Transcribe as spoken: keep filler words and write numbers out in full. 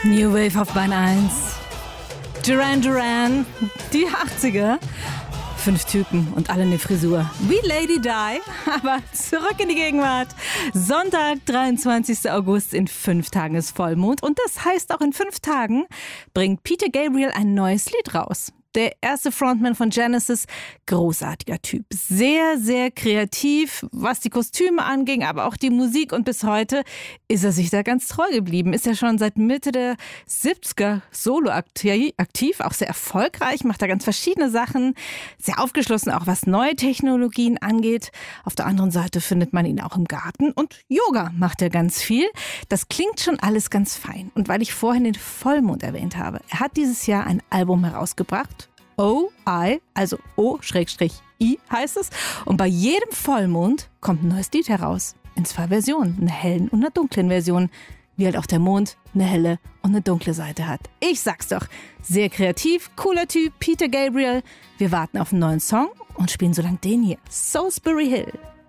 New Wave auf Bahn eins. Duran Duran, die achtziger. Fünf Typen und alle eine Frisur. Wie Lady Di, aber zurück in die Gegenwart. Sonntag, dreiundzwanzigster August, in fünf Tagen ist Vollmond. Und das heißt, auch in fünf Tagen bringt Peter Gabriel ein neues Lied raus. Der erste Frontman von Genesis, großartiger Typ. Sehr, sehr kreativ, was die Kostüme anging, aber auch die Musik. Und bis heute ist er sich da ganz treu geblieben. Ist er schon seit Mitte der siebziger solo aktiv, auch sehr erfolgreich, macht da ganz verschiedene Sachen. Sehr aufgeschlossen, auch was neue Technologien angeht. Auf der anderen Seite findet man ihn auch im Garten. Und Yoga macht er ganz viel. Das klingt schon alles ganz fein. Und weil ich vorhin den Vollmond erwähnt habe, er hat dieses Jahr ein Album herausgebracht. O I, also O-I heißt es. Und bei jedem Vollmond kommt ein neues Lied heraus. In zwei Versionen, einer hellen und einer dunklen Version. Wie halt auch der Mond eine helle und eine dunkle Seite hat. Ich sag's doch, sehr kreativ, cooler Typ, Peter Gabriel. Wir warten auf einen neuen Song und spielen so lang den hier, Salisbury Hill.